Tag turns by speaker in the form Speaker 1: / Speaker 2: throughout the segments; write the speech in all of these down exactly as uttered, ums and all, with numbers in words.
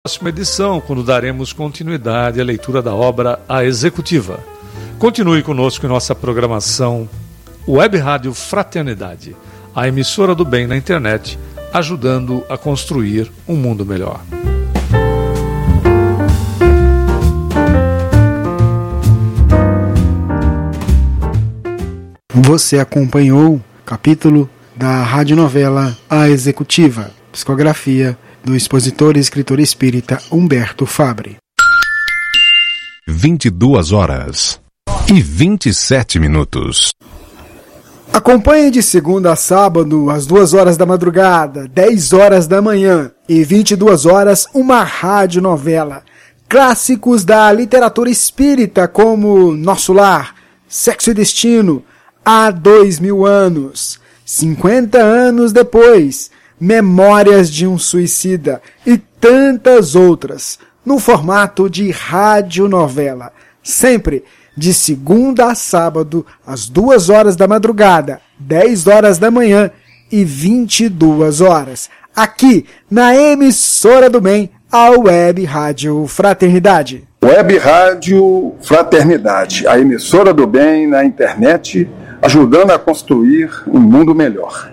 Speaker 1: Próxima edição, quando daremos continuidade à leitura da obra A Executiva. Continue conosco em nossa programação Web Rádio Fraternidade, a emissora do bem na internet, ajudando a construir um mundo melhor.
Speaker 2: Você acompanhou o capítulo da radionovela A Executiva, psicografia do expositor e escritor espírita Humberto Fabre.
Speaker 3: vinte e duas horas e vinte e sete minutos.
Speaker 2: Acompanhe de segunda a sábado, às duas horas da madrugada, dez horas da manhã e vinte e duas horas, uma radionovela. Clássicos da literatura espírita como Nosso Lar, Sexo e Destino, Há Dois Mil Anos, cinquenta anos depois, Memórias de um Suicida e tantas outras, no formato de radionovela, sempre de segunda a sábado, às duas horas da madrugada, dez horas da manhã e vinte e duas horas, aqui na emissora do bem, a Web Rádio Fraternidade.
Speaker 4: Web Rádio Fraternidade, a emissora do bem na internet, ajudando a construir um mundo melhor.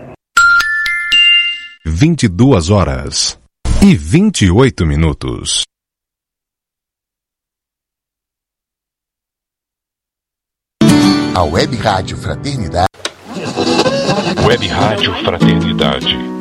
Speaker 3: vinte e duas horas e vinte e oito minutos.
Speaker 5: A Web Rádio Fraternidade.
Speaker 3: Web Rádio Fraternidade.